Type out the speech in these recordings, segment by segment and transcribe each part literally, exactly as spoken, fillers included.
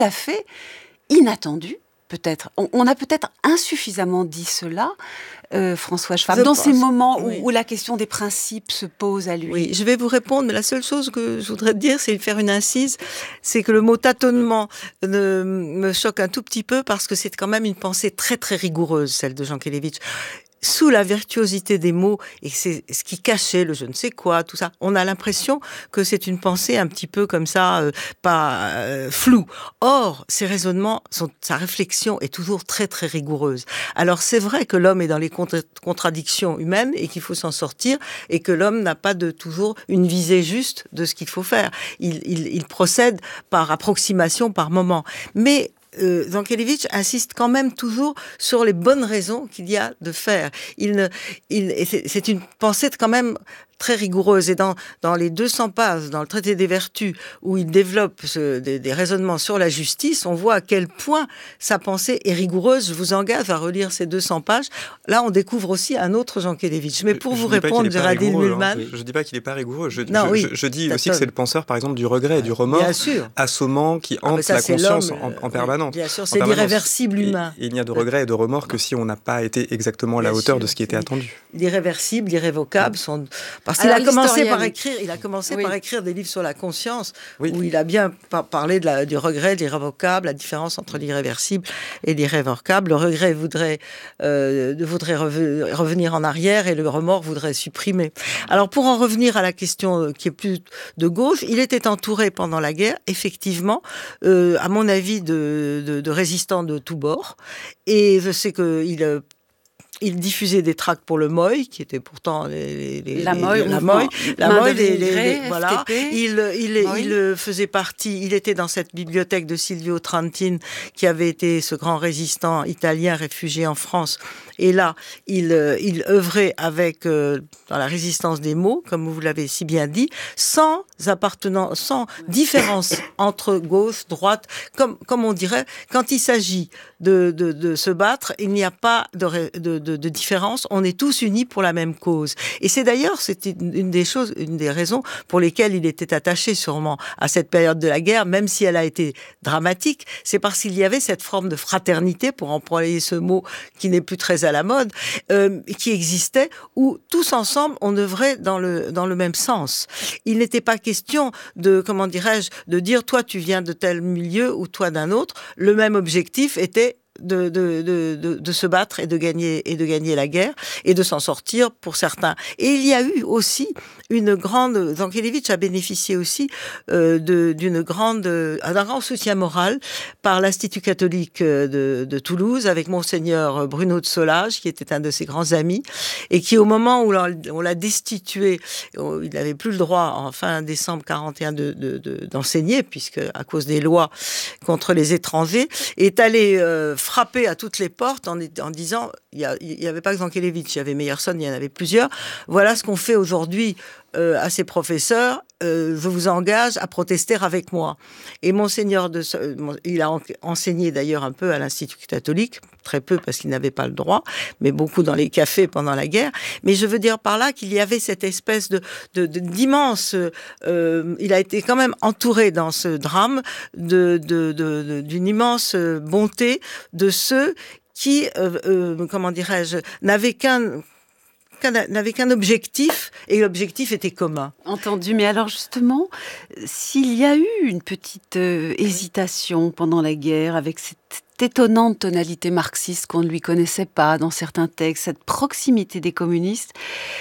à fait inattendu, peut-être. On, on a peut-être insuffisamment dit cela, euh, François Schwab, je dans pense, ces moments où, oui. où la question des principes se pose à lui. Oui, je vais vous répondre, mais la seule chose que je voudrais dire, c'est faire une incise, c'est que le mot tâtonnement ne, me choque un tout petit peu parce que c'est quand même une pensée très très rigoureuse, celle de Jankélévitch. Sous la virtuosité des mots, et c'est ce qui cachait le je ne sais quoi, tout ça, on a l'impression que c'est une pensée un petit peu comme ça, euh, pas euh, floue. Or, ses raisonnements, sont, sa réflexion est toujours très très rigoureuse. Alors c'est vrai que l'homme est dans les contra- contradictions humaines et qu'il faut s'en sortir, et que l'homme n'a pas de toujours une visée juste de ce qu'il faut faire. Il, il, il procède par approximation, par moment. Mais Euh, Jankélévitch insiste quand même toujours sur les bonnes raisons qu'il y a de faire. Il ne, il, c'est, c'est une pensée quand même très rigoureuse. Et dans, dans les deux cents pages, dans le traité des vertus, où il développe ce, des, des raisonnements sur la justice, on voit à quel point sa pensée est rigoureuse. Je vous engage à relire ces deux cents pages. Là, on découvre aussi un autre Jankélévitch. Mais pour je vous dis répondre, Géraldine Mühlmann... Hein. Je ne dis pas qu'il n'est pas rigoureux. Je, non, je, oui, je, je dis t'attends. aussi que c'est le penseur, par exemple, du regret et du remords, bien sûr, assommant, qui hante ah, ça, la conscience en, en oui, permanence. Bien sûr, c'est l'irréversible humain. Et, et il n'y a de regret et de remords que si on n'a pas été exactement à la hauteur sûr, de ce qui était attendu. L'irréversible, l'irrévocable sont... Parce qu'il a commencé par écrire, il a commencé oui. par écrire des livres sur la conscience, oui. où il a bien par- parlé de la, du regret, de l'irrévocable, la différence entre l'irréversible et l'irrévocable. Le regret voudrait, euh, voudrait rev- revenir en arrière et le remords voudrait supprimer. Alors pour en revenir à la question qui est plus de gauche, il était entouré pendant la guerre, effectivement, euh, à mon avis, de, de, de résistants de tous bords. Et je sais qu'il... Euh, Il diffusait des tracts pour le M O I, qui était pourtant les, les, la M O I, les, la M O I, la M O I, les, les, les, voilà. Il, il, il faisait partie. Il était dans cette bibliothèque de Silvio Trentin, qui avait été ce grand résistant italien réfugié en France. Et là, il, il œuvrait avec euh, dans la résistance des mots, comme vous l'avez si bien dit, sans appartenance, sans différence entre gauche, droite, comme comme on dirait, quand il s'agit de, de, de se battre, il n'y a pas de, de, de, de différence. On est tous unis pour la même cause. Et c'est d'ailleurs, c'est une, une des choses, une des raisons pour lesquelles il était attaché sûrement à cette période de la guerre, même si elle a été dramatique. C'est parce qu'il y avait cette forme de fraternité, pour employer ce mot qui n'est plus très à la mode, euh, qui existait, où tous ensemble on œuvrait dans le dans le même sens. Il n'était pas question de, comment dirais-je, de dire toi tu viens de tel milieu ou toi d'un autre. Le même objectif était De, de, de, de, de se battre et de gagner et de gagner la guerre et de s'en sortir pour certains. Et il y a eu aussi une grande... Jankélévitch a bénéficié aussi euh, de, d'une grande, d'un grand soutien moral par l'Institut catholique de, de Toulouse avec Monseigneur Bruno de Solage, qui était un de ses grands amis, et qui, au moment où on l'a destitué, il n'avait plus le droit, en fin décembre quarante et un, de, de, de, d'enseigner, puisque à cause des lois contre les étrangers, est allé euh, frapper à toutes les portes en, en disant, il n'y avait pas que Jankélévitch, il y avait Meyerson, il y en avait plusieurs, voilà ce qu'on fait aujourd'hui euh, à ces professeurs, euh, je vous engage à protester avec moi. Et Monseigneur, de, il a enseigné d'ailleurs un peu à l'Institut catholique, très peu parce qu'il n'avait pas le droit, mais beaucoup dans les cafés pendant la guerre. Mais je veux dire par là qu'il y avait cette espèce de, de, de d'immense... Euh, il a été quand même entouré dans ce drame de, de, de, de, d'une immense bonté de ceux qui, euh, euh, comment dirais-je, n'avaient qu'un... n'avait qu'un objectif, et l'objectif était commun. Entendu, mais alors justement, s'il y a eu une petite euh, hésitation pendant la guerre, avec cette étonnante tonalité marxiste qu'on ne lui connaissait pas dans certains textes, cette proximité des communistes,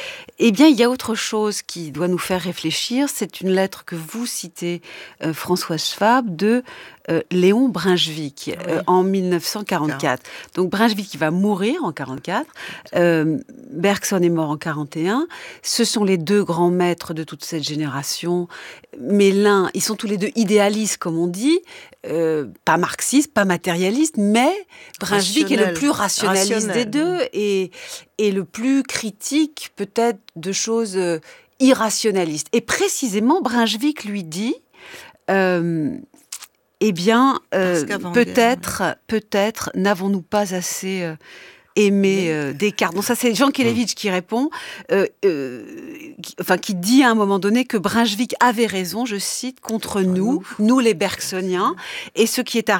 eh bien, il y a autre chose qui doit nous faire réfléchir. C'est une lettre que vous citez, euh, François Schwab, de euh, Léon Brunswick, oui. euh, en dix-neuf cent quarante-quatre. Donc, Brunswick, il va mourir en quarante-quatre. Euh, Bergson est mort en quarante et un. Ce sont les deux grands maîtres de toute cette génération. Mais l'un, ils sont tous les deux idéalistes, comme on dit, euh, pas marxistes, pas matérialistes, mais Brunswick Rationnel. est le plus rationaliste Rationnel. des deux et, et le plus critique, peut-être, de choses euh, irrationalistes. Et précisément, Brunswick lui dit, euh, eh bien, euh, peut-être, peut-être n'avons-nous pas assez euh, aimé euh, Descartes. Donc ça, c'est Jean Kelevitch qui répond, euh, euh, qui, enfin qui dit à un moment donné que Brunswick avait raison, je cite, contre nous, nous, nous les Bergsoniens, et ce qui est